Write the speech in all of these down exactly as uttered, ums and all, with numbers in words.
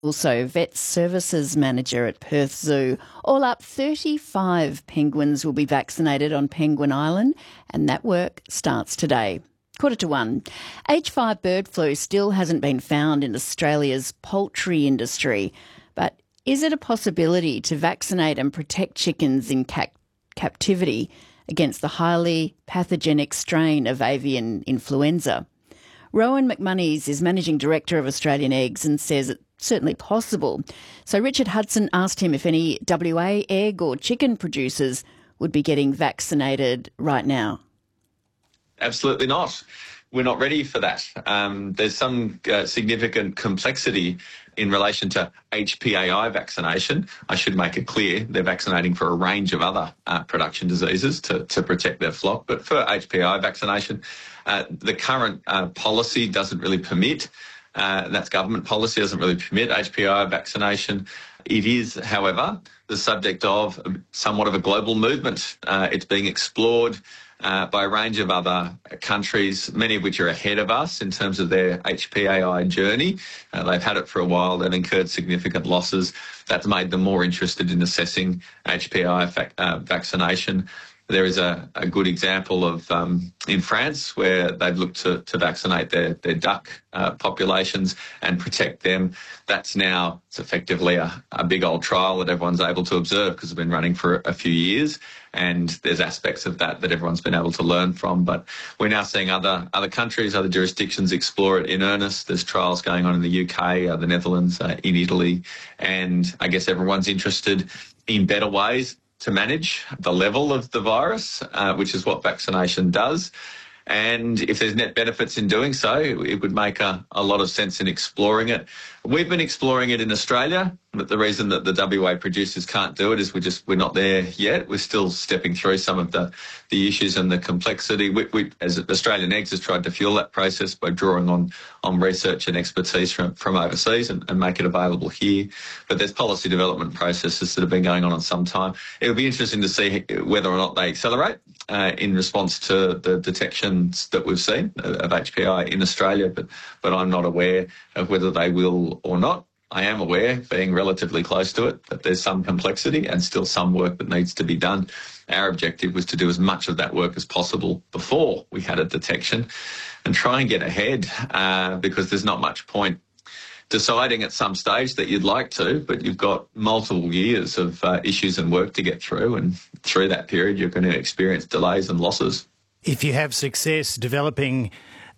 Also, Vet Services Manager at Perth Zoo. All up, thirty-five penguins will be vaccinated on Penguin Island, and that work starts today. Quarter to one. H five bird flu still hasn't been found in Australia's poultry industry, but is it a possibility to vaccinate and protect chickens in ca- captivity against the highly pathogenic strain of avian influenza? Rowan McMonnies is Managing Director of Australian Eggs and says it's certainly possible. So Richard Hudson asked him if any W A egg or chicken producers would be getting vaccinated right now. Absolutely not. We're not ready for that. Um, there's some uh, significant complexity in relation to H P A I vaccination. I should make it clear they're vaccinating for a range of other uh, production diseases to, to protect their flock. But for H P A I vaccination, uh, the current uh, policy doesn't really permit, uh, that's government policy, doesn't really permit H P A I vaccination. It is, however, the subject of somewhat of a global movement. Uh, it's being explored Uh, by a range of other countries, many of which are ahead of us in terms of their H P A I journey. Uh, they've had it for a while. They've incurred significant losses. That's made them more interested in assessing H P A I vac- uh, vaccination. There is a, a good example of um, in France where they've looked to, to vaccinate their, their duck uh, populations and protect them. That's now it's effectively a, a big old trial that everyone's able to observe because it's been running for a few years. And there's aspects of that that everyone's been able to learn from. But we're now seeing other other countries, other jurisdictions explore it in earnest. There's trials going on in the U K, uh, the Netherlands, uh, in Italy. And I guess everyone's interested in better ways to manage the level of the virus, uh, which is what vaccination does. And if there's net benefits in doing so, it would make a, a lot of sense in exploring it. We've been exploring it in Australia, but the reason that the W A producers can't do it is we're just we're not there yet. We're still stepping through some of the, the issues and the complexity. We, we, as Australian Eggs has tried to fuel that process by drawing on, on research and expertise from, from overseas and, and make it available here. But there's policy development processes that have been going on on some time. It'll be interesting to see whether or not they accelerate uh, in response to the detections that we've seen of H P I in Australia, but, but I'm not aware of whether they will or not. I am aware, being relatively close to it, that there's some complexity and still some work that needs to be done. Our objective was to do as much of that work as possible before we had a detection and try and get ahead uh, because there's not much point deciding at some stage that you'd like to, but you've got multiple years of uh, issues and work to get through, and through that period you're going to experience delays and losses. If you have success developing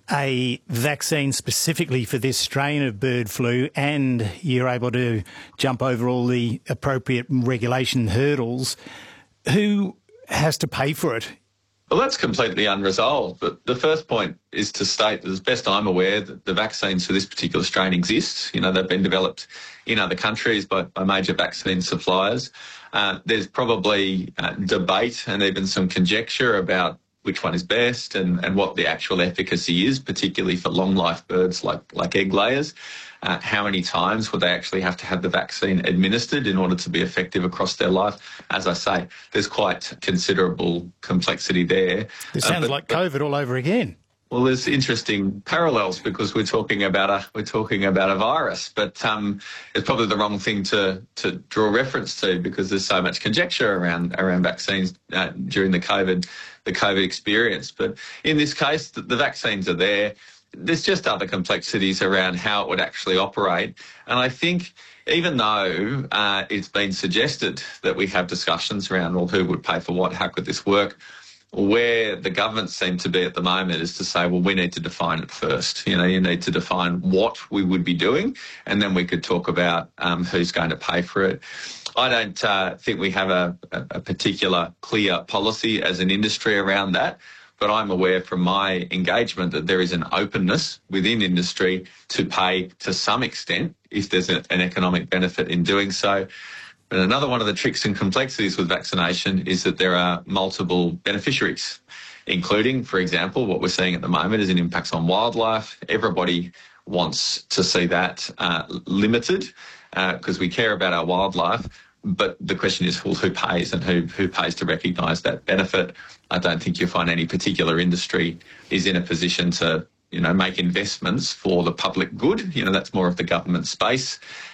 a vaccine specifically for this strain of bird flu and you're able to jump over all the appropriate regulation hurdles, who has to pay for it? Well, that's completely unresolved. But the first point is to state that, as best I'm aware, that the vaccines for this particular strain exist. You know, they've been developed in other countries by, by major vaccine suppliers. Uh, there's probably uh, debate and even some conjecture about which one is best and, and what the actual efficacy is, particularly for long life birds like, like egg layers. Uh, how many times would they actually have to have the vaccine administered in order to be effective across their life? As I say, there's quite considerable complexity there. This sounds uh, but, like COVID all over again. Well, there's interesting parallels because we're talking about a we're talking about a virus, but um, it's probably the wrong thing to to draw reference to because there's so much conjecture around around vaccines uh, during the COVID the COVID experience. But in this case, the, the vaccines are there. There's just other complexities around how it would actually operate, and I think even though uh, it's been suggested that we have discussions around, well, who would pay for what, how could this work? Where the government seem to be at the moment is to say, well, we need to define it first. You know, you need to define what we would be doing, and then we could talk about um, who's going to pay for it. I don't uh, think we have a, a particular clear policy as an industry around that, but I'm aware from my engagement that there is an openness within industry to pay to some extent if there's a, an economic benefit in doing so. But another one of the tricks and complexities with vaccination is that there are multiple beneficiaries, including, for example, what we're seeing at the moment is an impact on wildlife. Everybody wants to see that uh, limited because uh, we care about our wildlife. But the question is, well, who pays and who, who pays to recognise that benefit? I don't think you'll find any particular industry is in a position to, you know, make investments for the public good. You know, that's more of the government space.